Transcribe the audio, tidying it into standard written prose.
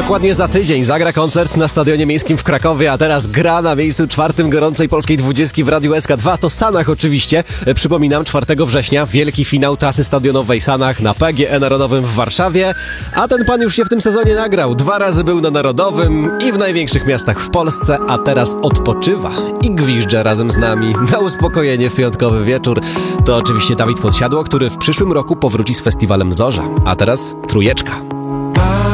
Dokładnie za tydzień zagra koncert na Stadionie Miejskim w Krakowie, a teraz gra na miejscu 4. gorącej polskiej 20 w Radiu SK2. To Sanach oczywiście. Przypominam, 4 września wielki finał trasy stadionowej Sanach na PGE Narodowym w Warszawie. A ten pan już się w tym sezonie nagrał. 2 razy był na Narodowym i w największych miastach w Polsce, a teraz odpoczywa i gwizdże razem z nami na uspokojenie w piątkowy wieczór. To oczywiście Dawid Podsiadło, który w przyszłym roku powróci z festiwalem Zorza. A teraz trójeczka.